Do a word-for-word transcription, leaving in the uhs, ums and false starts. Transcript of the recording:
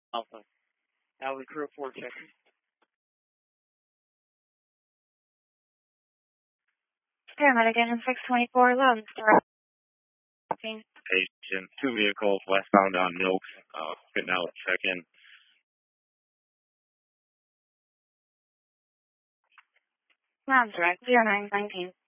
Alpha. Alpha Crew four check. Paramedic engine six twenty-four, loud and start. Patient, two vehicles westbound on Milks, uh, good now check-in. Loud direct, zero nine nineteen.